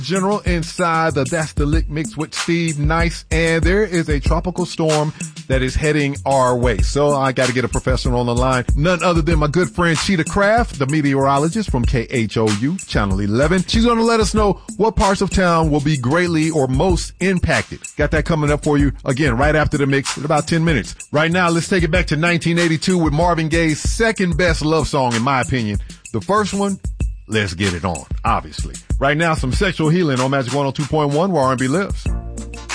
General inside the That's the Lick mix with Steve Nice, and there is a tropical storm that is heading our way. So I got to get a professional on the line, none other than my good friend Cheetah Craft, the meteorologist from KHOU Channel 11. She's going to let us know what parts of town will be greatly or most impacted. Got that coming up for you again right after the mix in about 10 minutes. Right now, let's take it back to 1982 with Marvin Gaye's second best love song, in my opinion. The first one, Let's Get It On, obviously. Right now, some Sexual Healing on Magic 102.1 where R&B lives.